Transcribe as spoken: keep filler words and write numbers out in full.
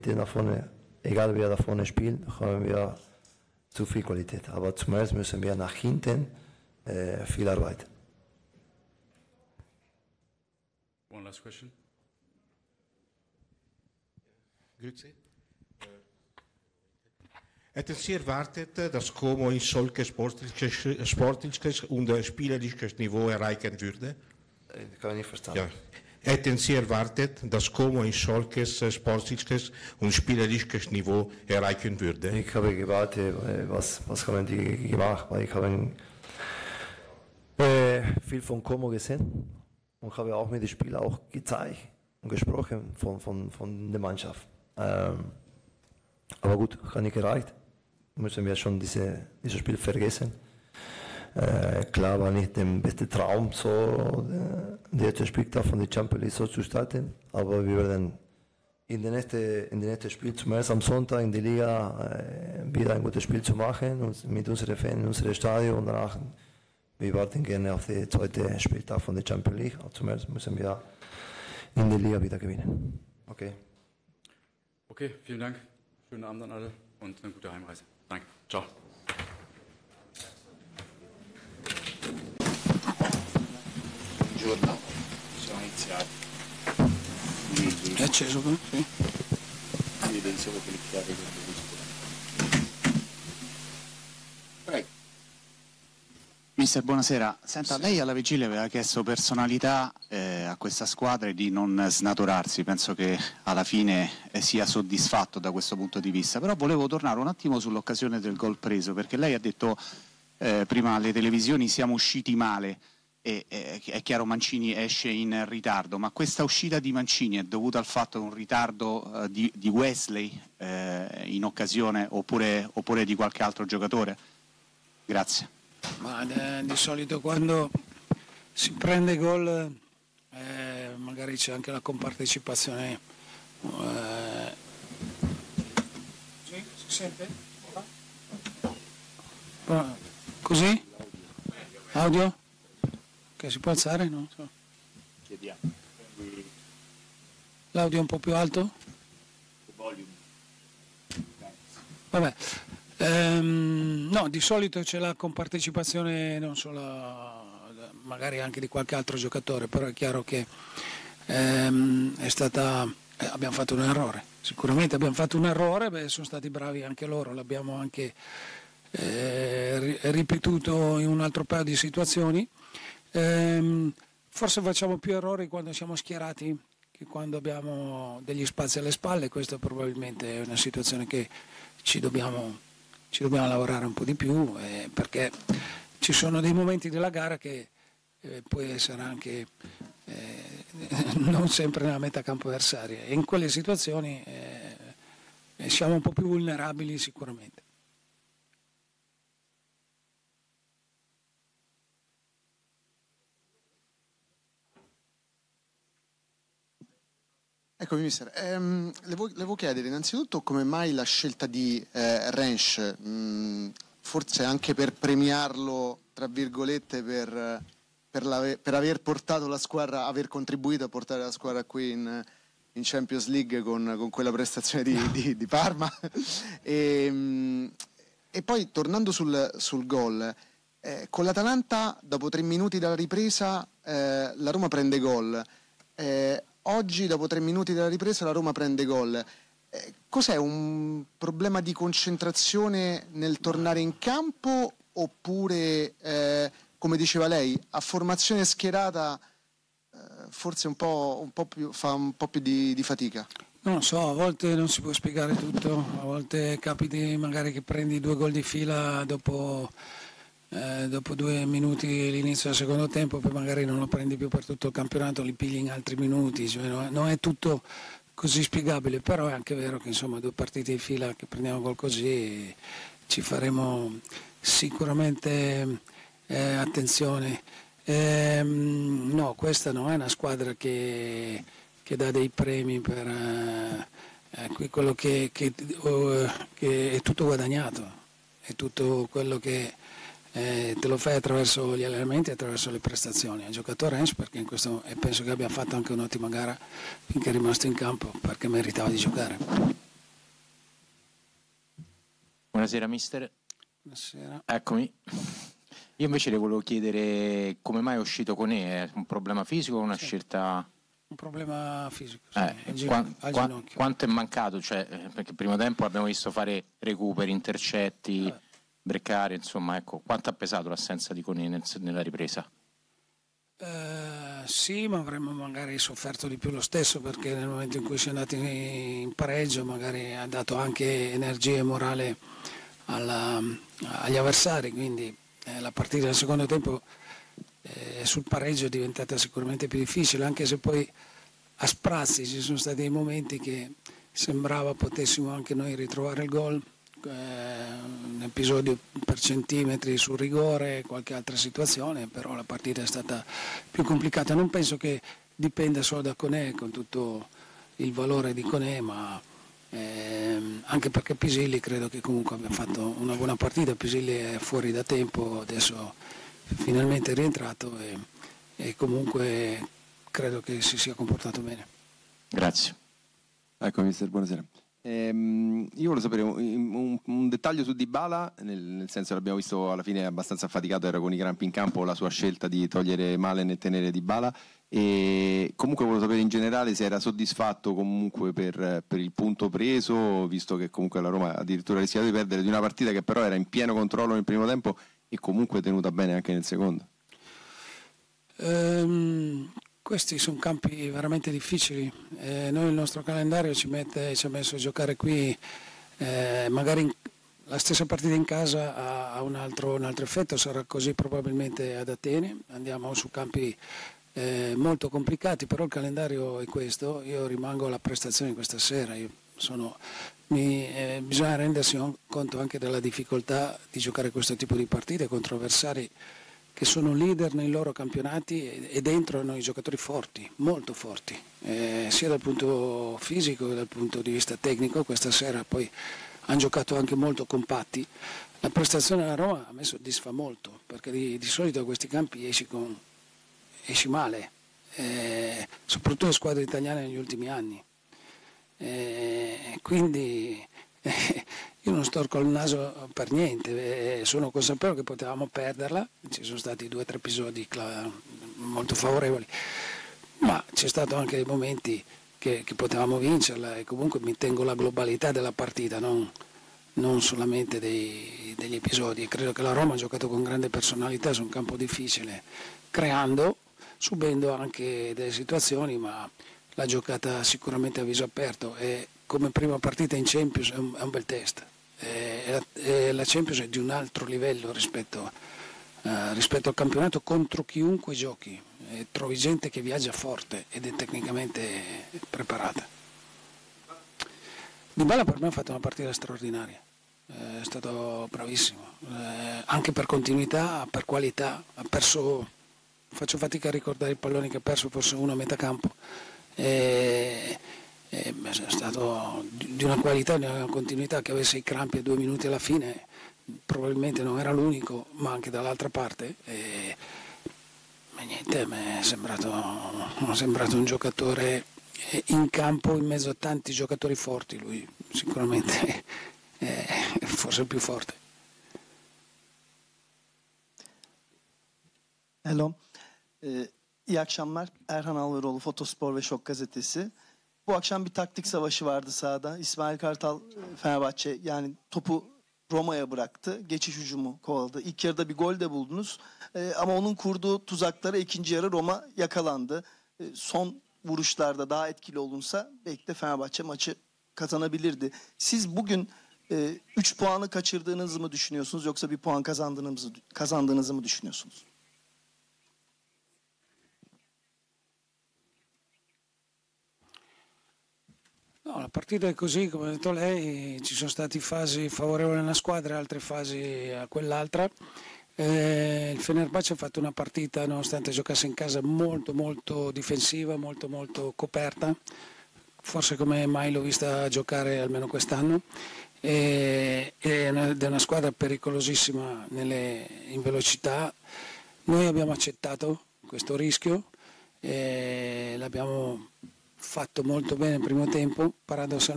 nach vorne, egal wer da vorne spielt, haben wir zu viel Qualität. Aber zuerst müssen wir nach hinten äh, viel arbeiten. One last question. Grüezi. Hätten Sie erwartet, dass Como ein solches sportliches, sportliches und spielerisches Niveau erreichen würde? Ich kann nicht verstanden. Ja. Hätten Sie erwartet, dass Como ein solches sportliches und spielerisches Niveau erreichen würde? Ich habe gewartet, was, was haben die gemacht, weil ich habe äh, viel von Como gesehen und habe auch mit den Spielern auch gezeigt und gesprochen von, von, von der Mannschaft. Ähm, aber gut, hat nicht gereicht. Müssen wir schon diese, dieses Spiel vergessen. Äh, klar war nicht der beste Traum, so der erste Spieltag von der Champions League so zu starten, aber wir werden in der nächsten, in der nächsten Spiel, zuerst am Sonntag in der Liga, äh, wieder ein gutes Spiel zu machen und mit unseren Fans in unserem Stadion und danach, wir warten gerne auf den zweiten Spieltag von der Champions League. Aber zuerst müssen wir in der Liga wieder gewinnen. Okay. Okay, vielen Dank. Schönen Abend an alle und eine gute Heimreise. Danke. Ciao. Buongiorno, siamo iniziati. È acceso qui? Sì. Quindi pensavo clicchiare con il Prego. Mister, buonasera. Senta, lei alla vigilia aveva chiesto personalità eh, a questa squadra e di non snaturarsi. Penso che alla fine eh, sia soddisfatto da questo punto di vista. Però volevo tornare un attimo sull'occasione del gol preso, perché lei ha detto eh, prima alle televisioni siamo usciti male. E, e, è chiaro Mancini esce in ritardo, ma questa uscita di Mancini è dovuta al fatto che un ritardo eh, di, di Wesley eh, in occasione oppure, oppure di qualche altro giocatore? Grazie. Ma eh, di solito quando si prende gol eh, magari c'è anche la compartecipazione. Eh... Sì, si sente? Così? Audio? Che si può alzare? No? Chiediamo. L'audio è un po' più alto? Volume. Vabbè. Ehm, no, di solito c'è la compartecipazione non solo magari anche di qualche altro giocatore, però è chiaro che ehm, è stata, eh, abbiamo fatto un errore. Sicuramente abbiamo fatto un errore, beh, sono stati bravi anche loro, l'abbiamo anche eh, ripetuto in un altro paio di situazioni. Ehm, forse facciamo più errori quando siamo schierati che quando abbiamo degli spazi alle spalle. Questa probabilmente è una situazione che ci dobbiamo, ci dobbiamo lavorare un po' di più, eh, perché ci sono dei momenti della gara che eh, può essere anche eh, non sempre nella metà campo avversaria, e in quelle situazioni eh, siamo un po' più vulnerabili sicuramente. Eccomi mister, ehm, le, vo- le volevo chiedere innanzitutto come mai la scelta di eh, Rensch, mh, forse anche per premiarlo, tra virgolette, per, per, la, per aver portato la squadra, aver contribuito a portare la squadra qui in, in Champions League con, con quella prestazione di, di, di Parma. e, mh, e poi tornando sul, sul gol, eh, con l'Atalanta dopo tre minuti dalla ripresa eh, la Roma prende gol. Eh, Oggi, dopo tre minuti dalla ripresa, la Roma prende gol. Eh, cos'è, un problema di concentrazione nel tornare in campo oppure, eh, come diceva lei, a formazione schierata eh, forse un po', un po' più, fa un po' più di, di fatica? Non lo so, a volte non si può spiegare tutto, a volte capiti magari che prendi due gol di fila dopo... Eh, dopo due minuti l'inizio del secondo tempo, poi magari non lo prendi più per tutto il campionato, li pigli in altri minuti, cioè, no, non è tutto così spiegabile, però è anche vero che insomma due partite in fila che prendiamo gol così ci faremo sicuramente eh, attenzione. Eh, no, questa non è una squadra che, che dà dei premi per eh, quello che, che, oh, che è tutto guadagnato, è tutto quello che Eh, te lo fai attraverso gli allenamenti e attraverso le prestazioni. Ha giocato Rensch perché in questo, e penso che abbia fatto anche un'ottima gara finché è rimasto in campo, perché meritava di giocare. Buonasera mister. Buonasera. Eccomi. Io invece le volevo chiedere come mai è uscito Koné, è un problema fisico o una sì. scelta... Un problema fisico, sì, eh, al, qua, al qua, ginocchio. Quanto è mancato? Cioè, perché il primo tempo abbiamo visto fare recuperi, intercetti, eh. breccare, insomma, ecco, quanto ha pesato l'assenza di Koné nel, nella ripresa? Eh, sì, ma avremmo magari sofferto di più lo stesso, perché nel momento in cui si è andati in pareggio magari ha dato anche energia e morale alla, agli avversari, quindi eh, la partita del secondo tempo eh, sul pareggio è diventata sicuramente più difficile, anche se poi a sprazzi ci sono stati dei momenti che sembrava potessimo anche noi ritrovare il gol, eh, un episodio per centimetri sul rigore, qualche altra situazione, però la partita è stata più complicata. Non penso che dipenda solo da Koné, con tutto il valore di Koné, ma ehm, anche perché Pisilli credo che comunque abbia fatto una buona partita. Pisilli è fuori da tempo, adesso finalmente è rientrato e, e comunque credo che si sia comportato bene. Grazie. Ecco mister, buonasera. Ehm, io volevo sapere un, un, un dettaglio su Dybala, nel, nel senso che l'abbiamo visto alla fine abbastanza affaticato, era con i crampi in campo, la sua scelta di togliere Malen e tenere Dybala, e comunque volevo sapere in generale se era soddisfatto comunque per, per il punto preso, visto che comunque la Roma addirittura ha rischiato di perdere, di una partita che però era in pieno controllo nel primo tempo e comunque tenuta bene anche nel secondo. Um, questi sono campi veramente difficili, eh, noi il nostro calendario ci, mette, ci ha messo a giocare qui, eh, magari in, la stessa partita in casa ha, ha un, altro, un altro effetto, sarà così probabilmente ad Atene, andiamo su campi eh, molto complicati, però il calendario è questo, io rimango alla prestazione di questa sera, io sono, mi, eh, bisogna rendersi conto anche della difficoltà di giocare questo tipo di partite contro avversari che sono leader nei loro campionati e dentro hanno i giocatori forti, molto forti, eh, sia dal punto fisico che dal punto di vista tecnico. Questa sera poi hanno giocato anche molto compatti. La prestazione della Roma a me soddisfa molto, perché di, di solito a questi campi esci, con, esci male, eh, soprattutto le squadre italiane negli ultimi anni. Eh, quindi eh, io non storco il naso per niente, eh, sono consapevole che potevamo perderla, ci sono stati due o tre episodi molto favorevoli, ma c'è stato anche dei momenti che, che potevamo vincerla, e comunque mi tengo la globalità della partita, non, non solamente dei, degli episodi. Credo che la Roma ha giocato con grande personalità su un campo difficile, creando, subendo anche delle situazioni, ma l'ha giocata sicuramente a viso aperto, e come prima partita in Champions è un, è un bel test. E la, e la Champions è di un altro livello rispetto, uh, rispetto al campionato, contro chiunque giochi, e trovi gente che viaggia forte ed è tecnicamente preparata. Dybala per me ha fatto una partita straordinaria, è stato bravissimo, eh, anche per continuità, per qualità, ha perso, faccio fatica a ricordare i palloni che ha perso, forse uno a metà campo. E, e è stato di una qualità, di una continuità, che avesse i crampi a due minuti alla fine probabilmente non era l'unico, ma anche dall'altra parte, e, e niente, mi è sembrato, mi è sembrato un giocatore in campo in mezzo a tanti giocatori forti, lui sicuramente è forse il più forte. Hello. Ee, iyi akşamlar. Erhan Alvaroğlu, Fotospor ve Şok Gazetesi. Bu akşam bir taktik savaşı vardı sahada. İsmail Kartal Fenerbahçe yani topu Roma'ya bıraktı. Geçiş hücumu kovaladı. İlk yarıda bir gol de buldunuz. Ee, ama onun kurduğu tuzaklara ikinci yarı Roma yakalandı. Ee, son vuruşlarda daha etkili olunsa belki de Fenerbahçe maçı kazanabilirdi. Siz bugün üç e, puanı kaçırdığınızı mı düşünüyorsunuz, yoksa bir puan kazandığınızı, kazandığınızı mı düşünüyorsunuz? No, la partita è così, come ha detto lei, ci sono stati fasi favorevoli a una squadra e altre fasi a quell'altra. Eh, il Fenerbahce ha fatto una partita, nonostante giocasse in casa, molto molto difensiva, molto molto coperta, forse come mai l'ho vista giocare almeno quest'anno, e, è una, è una squadra pericolosissima nelle, in velocità. Noi abbiamo accettato questo rischio, e l'abbiamo fatto molto bene il primo tempo, paradossalmente